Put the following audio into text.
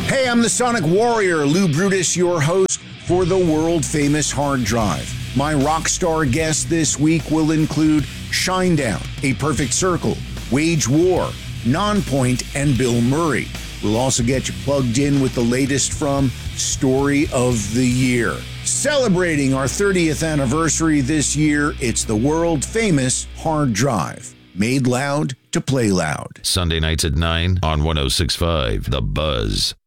Hey, I'm the Sonic Warrior, Lou Brutus, your host for the world-famous Hard Drive. My rock star guests this week will include Shinedown, A Perfect Circle, Wage War, Nonpoint, and Bill Murray. We'll also get you plugged in with the latest from Story of the Year. Celebrating our 30th anniversary this year, it's the world-famous Hard Drive. Made loud to play loud. Sunday nights at 9 on 106.5 The Buzz.